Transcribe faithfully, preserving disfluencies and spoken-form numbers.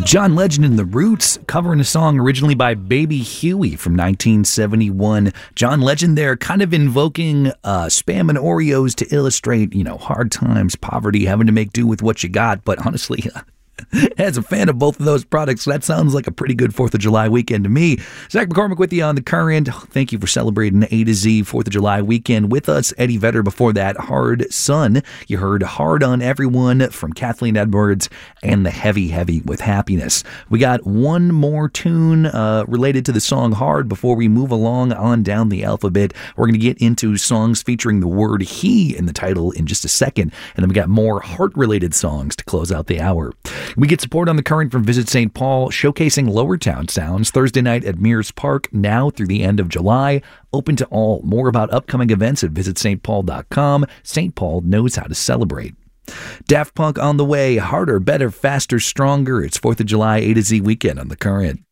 John Legend and the Roots covering a song originally by Baby Huey from nineteen seventy-one. John Legend there kind of invoking uh, Spam and Oreos to illustrate, you know, hard times, poverty, having to make do with what you got. But honestly, as a fan of both of those products, that sounds like a pretty good fourth of July weekend to me. Zach McCormick with you on The Current. Thank you for celebrating A to Z fourth of July weekend with us. Eddie Vedder before that, Hard Sun. You heard Hard on Everyone from Kathleen Edwards and The Heavy Heavy with Happiness. We got one more tune uh, related to the song Hard before we move along on down the alphabet. We're going to get into songs featuring the word he in the title in just a second. And then we got more heart-related songs to close out the hour. We get support on The Current from Visit Saint Paul, showcasing Lowertown sounds Thursday night at Mears Park, now through the end of July. Open to all. More about upcoming events at visit st paul dot com. Saint Paul knows how to celebrate. Daft Punk on the way. Harder, better, faster, stronger. It's fourth of July A to Z weekend on The Current.